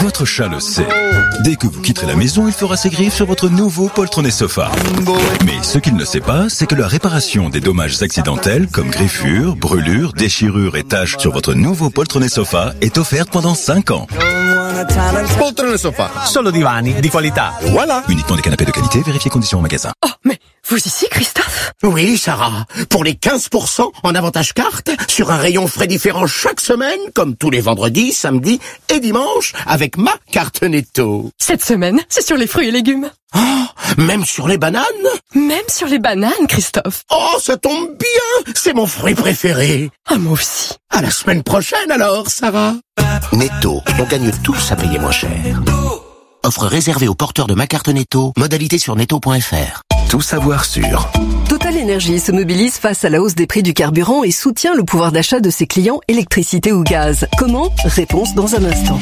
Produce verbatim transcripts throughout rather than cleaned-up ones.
Votre chat le sait. Dès que vous quitterez la maison, il fera ses griffes sur votre nouveau poltronné sofa. Mais ce qu'il ne sait pas, c'est que la réparation des dommages accidentels comme griffures, brûlures, déchirures et taches sur votre nouveau poltronné sofa est offerte pendant cinq ans. Poltrone sofa. Solo divani di qualità. Voilà. Uniquement des canapés de qualité, vérifiez conditions en magasin. Oh, mais vous ici, Christophe? Oui, Sarah. Pour les quinze pour cent en avantage carte, sur un rayon frais différent chaque semaine, comme tous les vendredis, samedis et dimanches, avec ma carte Netto. Cette semaine, c'est sur les fruits et légumes. Oh, même sur les bananes? Même sur les bananes, Christophe. Oh, ça tombe bien. C'est mon fruit préféré. Ah, moi aussi. À la semaine prochaine alors, Sarah. Netto, on gagne tous à payer moins cher. Offre réservée aux porteurs de ma carte Netto. Modalité sur netto point f r. Tout savoir sur Total Energy se mobilise face à la hausse des prix du carburant et soutient le pouvoir d'achat de ses clients électricité ou gaz. Comment? Réponse dans un instant.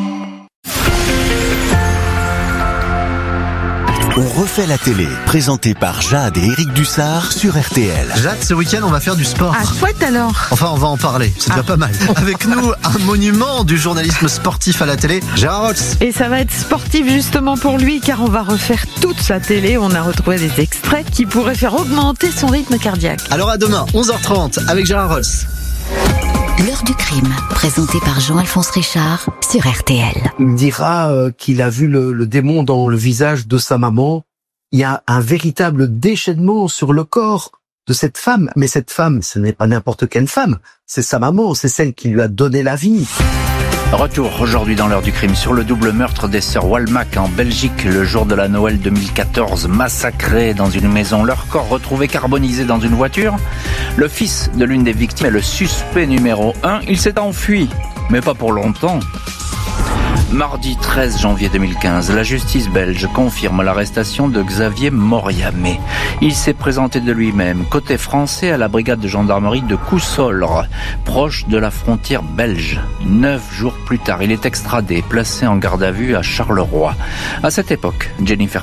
On refait la télé, présenté par Jade et Éric Dussard sur R T L. Jade, ce week-end, on va faire du sport. Ah, chouette alors. Enfin, on va en parler, c'est déjà Ah. pas mal. Avec nous, un monument du journalisme sportif à la télé, Gérard Rolls. Et ça va être sportif justement pour lui, car on va refaire toute sa télé. On a retrouvé des extraits qui pourraient faire augmenter son rythme cardiaque. Alors à demain, onze heures trente, avec Gérard Rolls. L'heure du crime, présenté par Jean-Alphonse Richard sur R T L. Il me dira euh, qu'il a vu le, le démon dans le visage de sa maman. Il y a un véritable déchaînement sur le corps de cette femme. Mais cette femme, ce n'est pas n'importe quelle femme. C'est sa maman, c'est celle qui lui a donné la vie. Retour aujourd'hui dans l'heure du crime sur le double meurtre des sœurs Walmack en Belgique le jour de la Noël deux mille quatorze, massacrés dans une maison, leur corps retrouvé carbonisé dans une voiture. Le fils de l'une des victimes est le suspect numéro un. Il s'est enfui, mais pas pour longtemps. Mardi treize janvier deux mille quinze, la justice belge confirme l'arrestation de Xavier Moriamé. Il s'est présenté de lui-même, côté français, à la brigade de gendarmerie de Cousolre, proche de la frontière belge. Neuf jours plus tard, il est extradé, placé en garde à vue à Charleroi. À cette époque, Jennifer